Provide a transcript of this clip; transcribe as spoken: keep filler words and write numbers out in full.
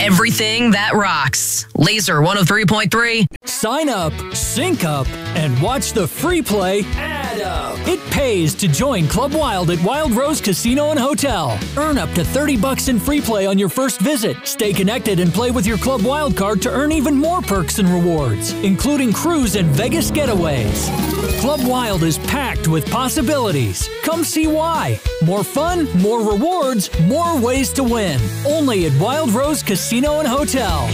everything that rocks. Laser one oh three point three. Sign up, sync up, and watch the free play add up. It pays to join Club Wild at Wild Rose Casino and Hotel. Earn up to thirty bucks in free play on your first visit. Stay connected and play with your Club Wild card to earn even more perks and rewards, including cruise and Vegas getaways. Club Wild is packed with possibilities. Come see why. More fun, more rewards, more ways to win. Only at Wild Rose Casino and Hotel.